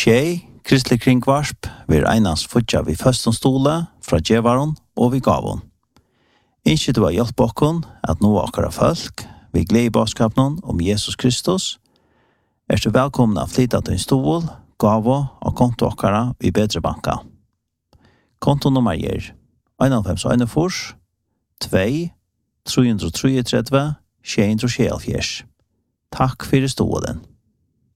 Tjej, kristelig kringvarsp, vi einans futja vi föston stola, fra djevaron og vi gavon. Innskje du har hjelp okkon at nå akkara folk, vi gled i baskapnon om Jesus Kristus, du velkommen av flytta til en stol, gavo og konto akkara i bedre banka. Kontonummer gir 51 2 333 674. Takk for stolen.